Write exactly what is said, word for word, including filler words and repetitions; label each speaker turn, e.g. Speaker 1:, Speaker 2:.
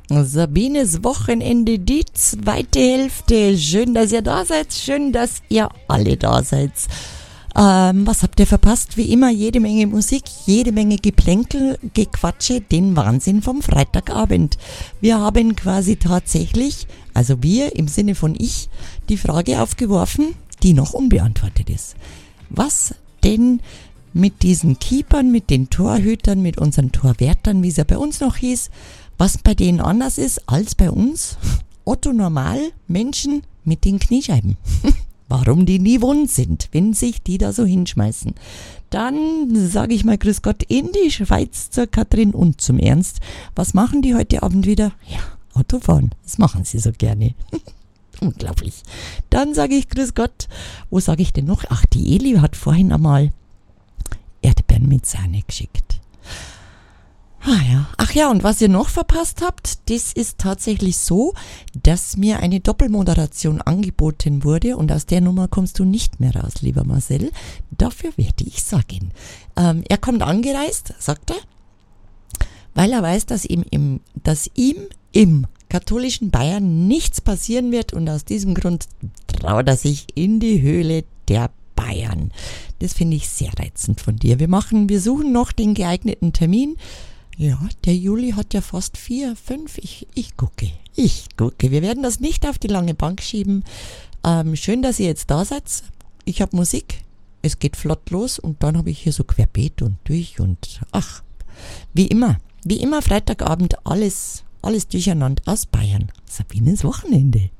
Speaker 1: Sabines Wochenende, die zweite Hälfte. Schön, dass ihr da seid. Schön, dass ihr alle da seid. Ähm, was habt ihr verpasst? Wie immer jede Menge Musik, jede Menge Geplänkel, Gequatsche, den Wahnsinn vom Freitagabend. Wir haben quasi tatsächlich, also wir im Sinne von ich, die Frage aufgeworfen, die noch unbeantwortet ist. Was denn mit diesen Keepern, mit den Torhütern, mit unseren Torwärtern, wie es ja bei uns noch hieß, was bei denen anders ist als bei uns, Otto Normal Menschen mit den Kniescheiben. Warum die nie wund sind, wenn sich die da so hinschmeißen. Dann sage ich mal Grüß Gott in die Schweiz zur Katrin und zum Ernst. Was machen die heute Abend wieder? Ja, Autofahren. Das machen sie so gerne. Unglaublich. Dann sage ich Grüß Gott. Wo sage ich denn noch? Ach, die Eli hat vorhin einmal Erdbeeren mit Sahne geschickt. Ah ja. Ach ja, und was ihr noch verpasst habt, das ist tatsächlich so, dass mir eine Doppelmoderation angeboten wurde und aus der Nummer kommst du nicht mehr raus, lieber Marcel. Dafür werde ich sagen. Ähm, er kommt angereist, sagt er, weil er weiß, dass ihm im, dass ihm im katholischen Bayern nichts passieren wird und aus diesem Grund traut er sich in die Höhle der Bayern. Das finde ich sehr reizend von dir. Wir machen, wir suchen noch den geeigneten Termin. Ja, der Juli hat ja fast vier, fünf. Ich, ich gucke, ich gucke. Wir werden das nicht auf die lange Bank schieben. Ähm, schön, dass ihr jetzt da seid. Ich habe Musik. Es geht flott los und dann habe ich hier so querbeet und durch und ach, wie immer, wie immer Freitagabend alles, alles durcheinander aus Bayern. Sabines Wochenende.